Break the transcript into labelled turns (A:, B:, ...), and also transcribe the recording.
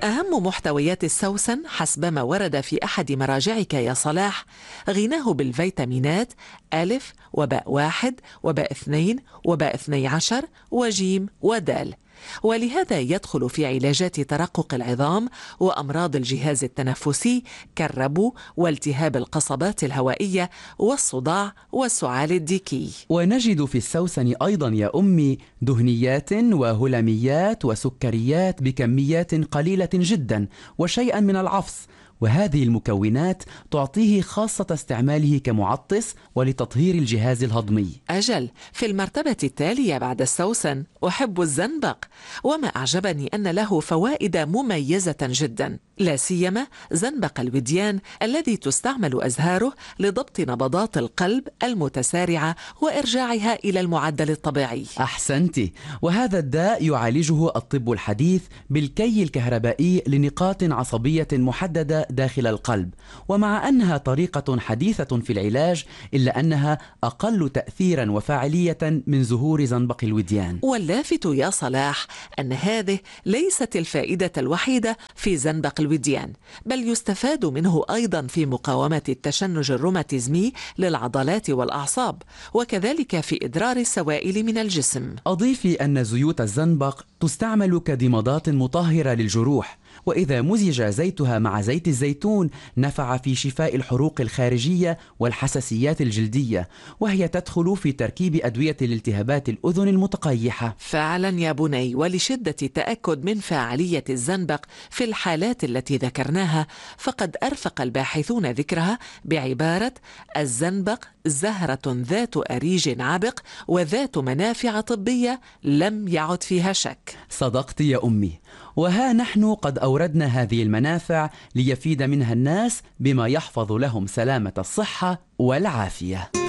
A: أهم محتويات السوسن حسب ما ورد في أحد مراجعك يا صلاح غناه بالفيتامينات ألف وباء 1 وباء 2 وباء 12 وجيم ودال، ولهذا يدخل في علاجات ترقق العظام وأمراض الجهاز التنفسي كالربو والتهاب القصبات الهوائية والصداع والسعال الديكي.
B: ونجد في السوسن أيضا يا أمي دهنيات وهلاميات وسكريات بكميات قليلة جدا وشيئا من العفص، وهذه المكونات تعطيه خاصة استعماله كمعطس ولتطهير الجهاز الهضمي.
A: أجل، في المرتبة التالية بعد السوسن أحب الزنبق، وما أعجبني أن له فوائد مميزة جدا، لا سيما زنبق الوديان الذي تستعمل أزهاره لضبط نبضات القلب المتسارعة وإرجاعها إلى المعدل الطبيعي.
B: أحسنت، وهذا الداء يعالجه الطب الحديث بالكي الكهربائي لنقاط عصبية محددة داخل القلب، ومع أنها طريقة حديثة في العلاج إلا أنها أقل تأثيرا وفاعلية من زهور زنبق الوديان.
A: واللافت يا صلاح أن هذه ليست الفائدة الوحيدة في زنبق الوديان، بل يستفاد منه أيضا في مقاومة التشنج الروماتيزمي للعضلات والأعصاب، وكذلك في إدرار السوائل من الجسم.
B: أضيفي أن زيوت الزنبق تستعمل كضمادات مطهرة للجروح، وإذا مزج زيتها مع زيت الزيتون نفع في شفاء الحروق الخارجية والحساسيات الجلدية، وهي تدخل في تركيب أدوية الالتهابات الأذن المتقيحة.
A: فعلا يا بني، ولشدة التأكد من فاعلية الزنبق في الحالات التي ذكرناها فقد أرفق الباحثون ذكرها بعبارة الزنبق زهرة ذات أريج عبق وذات منافع طبية لم يعد فيها شك.
B: صدقت يا أمي، وها نحن قد أوردنا هذه المنافع ليفيد منها الناس بما يحفظ لهم سلامة الصحة والعافية.